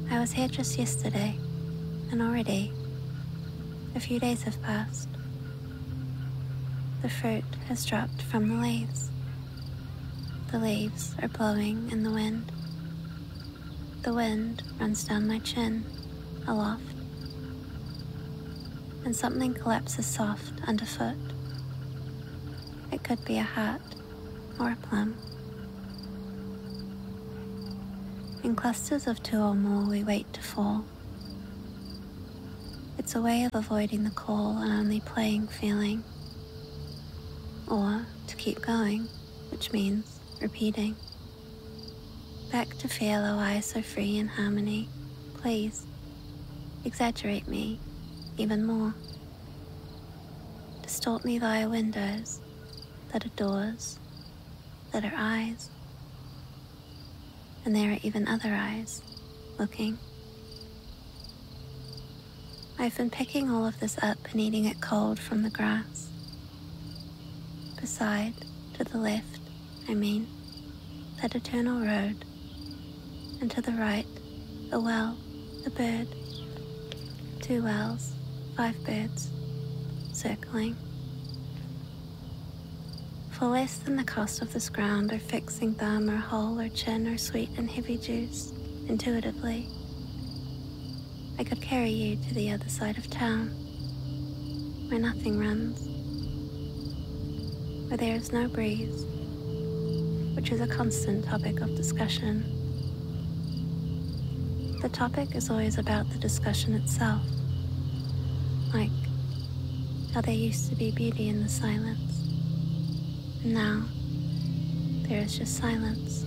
I was here just yesterday, and already a few days have passed. The fruit has dropped from the leaves. The leaves are blowing in the wind. The wind runs down my chin, aloft, and something collapses soft underfoot. It could be a hat or a plum. In clusters of 2 or more we wait to fall. It's a way of avoiding the call and only playing feeling. Or to keep going, which means repeating. Back to feel, oh I so free in harmony. Please, exaggerate me even more. Distort me via windows that are doors, that are eyes. And there are even other eyes looking. I've been picking all of this up and eating it cold from the grass. Beside, to the left, I mean, that eternal road. And to the right, a well, a bird. 2 wells, 5 birds, circling. For less than the cost of this ground or fixing thumb or hole or chin or sweet and heavy juice, intuitively, I could carry you to the other side of town, where nothing runs, where there is no breeze, which is a constant topic of discussion. The topic is always about the discussion itself, like how there used to be beauty in the silence, and now there is just silence.